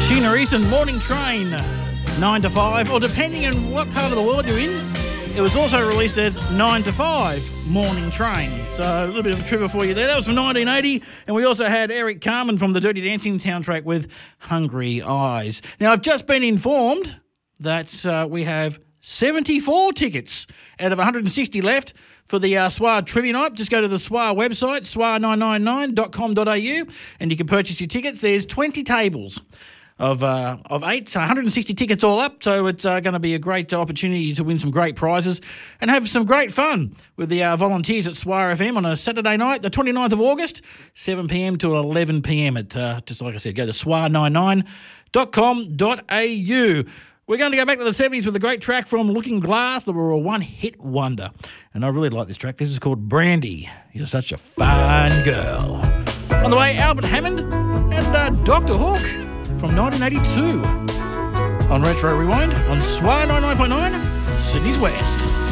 Sheena Easton, Morning Train, 9 to 5, or depending on what part of the world you're in, it was also released as 9 to 5, Morning Train. So a little bit of a trivia for you there. That was from 1980, and we also had Eric Carmen from the Dirty Dancing soundtrack with Hungry Eyes. Now, I've just been informed that we have 74 tickets out of 160 left for the SWA Trivia Night. Just go to the SWA website, swa999.com.au, and you can purchase your tickets. There's 20 tables of 8, so 160 tickets all up, so it's going to be a great opportunity to win some great prizes and have some great fun with the volunteers at SWA FM on a Saturday night, the 29th of August, 7pm to 11pm at, just like I said, go to swa99.com.au. We're going to go back to the 70s with a great track from Looking Glass that were a one-hit wonder. And I really like this track. This is called Brandy. You're such a fine girl. On the way, Albert Hammond and Dr. Hook from 1982 on Retro Rewind on SWA 99.9, Sydney's West.